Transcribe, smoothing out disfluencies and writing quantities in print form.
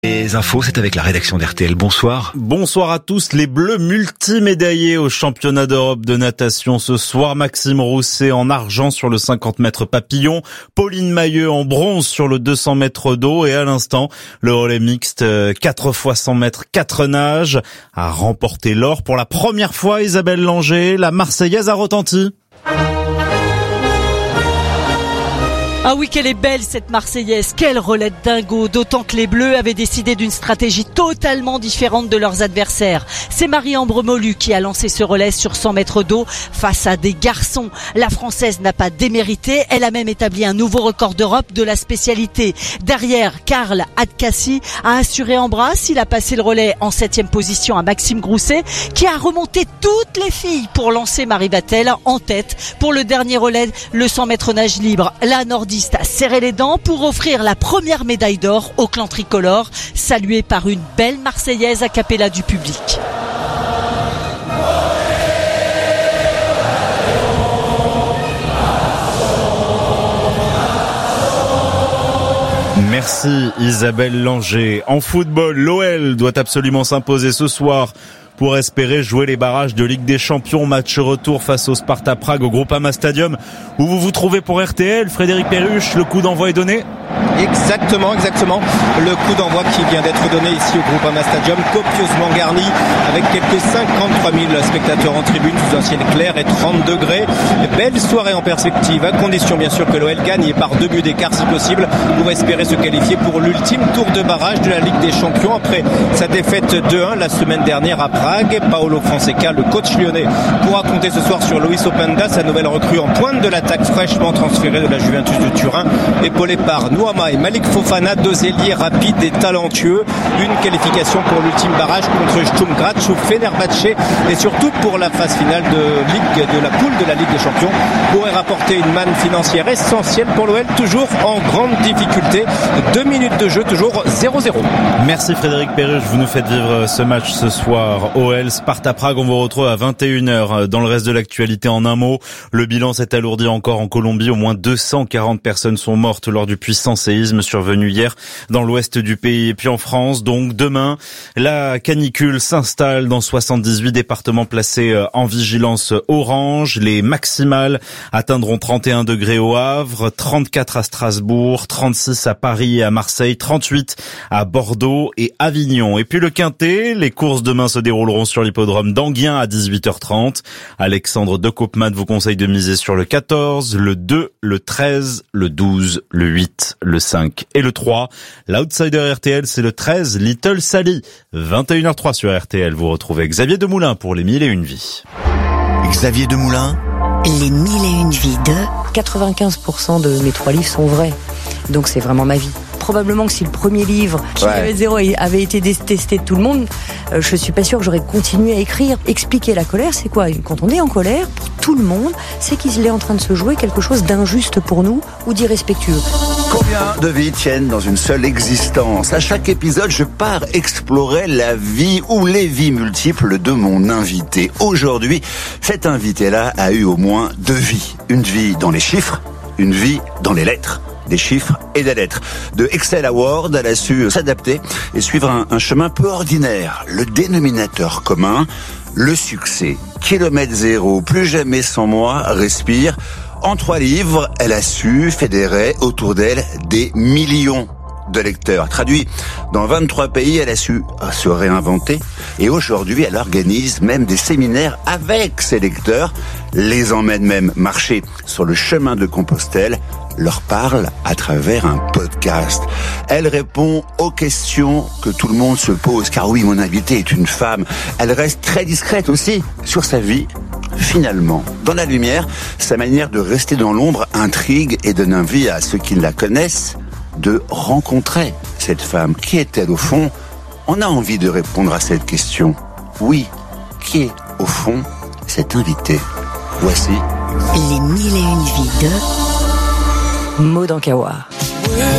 Les infos, c'est avec la rédaction d'RTL. Bonsoir. Bonsoir à tous. Les Bleus multimédaillés au championnat d'Europe de natation ce soir. Maxime Rousset en argent sur le 50 mètres papillon. Pauline Mailleux en bronze sur le 200 mètres d'eau. Et à l'instant, le relais mixte 4 fois 100 mètres 4 nages a remporté l'or. Pour la première fois, Isabelle Langer, la Marseillaise a retenti. Ah oui, qu'elle est belle cette Marseillaise, quel relais de dingo, d'autant que les Bleus avaient décidé d'une stratégie totalement différente de leurs adversaires. C'est Marie-Ambre Molu qui a lancé ce relais sur 100 mètres d'eau face à des garçons. La Française n'a pas démérité, elle a même établi un nouveau record d'Europe de la spécialité. Derrière, Karl Adkassi a assuré en brasse, il a passé le relais en 7e position à Maxime Rousset qui a remonté toutes les filles pour lancer Marie Vatel en tête pour le dernier relais, le 100 mètres nage libre. La nordiste a serré les dents pour offrir la première médaille d'or au clan tricolore, saluée par une belle Marseillaise a cappella du public. Merci Isabelle Langer. En football, l'OL doit absolument s'imposer ce soir pour espérer jouer les barrages de Ligue des Champions. Match retour face au Sparta Prague au Groupama Stadium où vous vous trouvez pour RTL. Frédéric Perruche, le coup d'envoi est donné. Exactement. Le coup d'envoi qui vient d'être donné ici au Groupama Stadium, copieusement garni avec quelques 53 000 spectateurs en tribune sous un ciel clair et 30 degrés. Belle soirée en perspective, à condition bien sûr que l'OL gagne et par 2 buts d'écart si possible pour espérer se qualifier pour l'ultime tour de barrage de la Ligue des Champions après sa défaite 2-1 la semaine dernière à Prague. Paolo Fonseca, le coach lyonnais, pourra compter ce soir sur Luis Openda, sa nouvelle recrue en pointe de l'attaque fraîchement transférée de la Juventus de Turin, épaulé par Nouama et Malik Fofana, 2 ailiers rapides et talentueux. Une qualification pour l'ultime barrage contre Sturm Graz ou Fenerbahçe et surtout pour la phase finale de la poule de la Ligue des Champions pourrait rapporter une manne financière essentielle pour l'OL, toujours en grande difficulté. 2 minutes de jeu, toujours 0-0. Merci Frédéric Perruche, vous nous faites vivre ce match ce soir. OL Sparta Prague, on vous retrouve à 21h. Dans le reste de l'actualité, en un mot, le bilan s'est alourdi encore en Colombie. Au moins 240 personnes sont mortes lors du puissant séisme survenu hier dans l'ouest du pays. Et puis en France, donc demain, la canicule s'installe dans 78 départements placés en vigilance orange. Les maximales atteindront 31 degrés au Havre, 34 à Strasbourg, 36 à Paris et à Marseille, 38 à Bordeaux et Avignon. Et puis le Quintet, les courses demain se dérouleront sur l'hippodrome d'Anguien à 18h30. Alexandre de Koopman vous conseille de miser sur le 14, le 2, le 13, le 12, le 8, le 5 et le 3. L'outsider RTL, c'est le 13, Little Sally. 21h03 sur RTL. Vous retrouvez Xavier Demoulin pour les 1001 vies. Xavier Demoulin. Les 1001 vies de 95% de mes 3 livres sont vrais. Donc c'est vraiment ma vie. Probablement que si le premier livre, Kilomètre Zéro, avait été détesté de tout le monde, je suis pas sûre que j'aurais continué à écrire. Expliquer la colère, c'est quoi ? Quand on est en colère, pour tout le monde, c'est qu'il est en train de se jouer quelque chose d'injuste pour nous ou d'irrespectueux. Combien de vies tiennent dans une seule existence ? À chaque épisode, je pars explorer la vie ou les vies multiples de mon invité. Aujourd'hui, cet invité-là a eu au moins 2 vies. Une vie dans les chiffres, une vie dans les lettres. Des chiffres et des lettres. De Excel Award, elle a su s'adapter et suivre un chemin peu ordinaire. Le dénominateur commun, le succès. Kilomètre Zéro, Plus jamais sans moi, Respire. En 3 livres, elle a su fédérer autour d'elle des millions de lecteurs. Traduit dans 23 pays, elle a su se réinventer et aujourd'hui, elle organise même des séminaires avec ses lecteurs, les emmène même marcher sur le chemin de Compostelle, leur parle à travers un podcast. Elle répond aux questions que tout le monde se pose, car oui, mon invitée est une femme. Elle reste très discrète aussi sur sa vie. Finalement, dans la lumière, sa manière de rester dans l'ombre intrigue et donne envie à ceux qui la connaissent de rencontrer cette femme. Qui est-elle au fond ? On a envie de répondre à cette question. Oui, qui est au fond cet invité ? Voici les 1001 vies de Maud Ankawar.